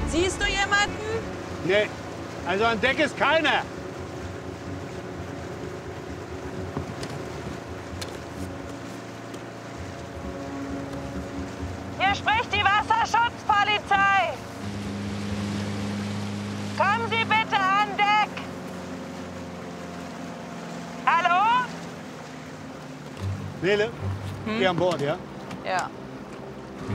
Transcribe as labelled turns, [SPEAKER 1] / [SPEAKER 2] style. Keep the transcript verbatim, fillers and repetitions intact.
[SPEAKER 1] Siehst du jemanden?
[SPEAKER 2] Nee, also an Deck ist keiner.
[SPEAKER 1] Hier spricht die Wasserschutzpolizei. Kommen Sie bitte an Deck. Hallo?
[SPEAKER 2] Nele, geh an Bord, ja?
[SPEAKER 1] Ja.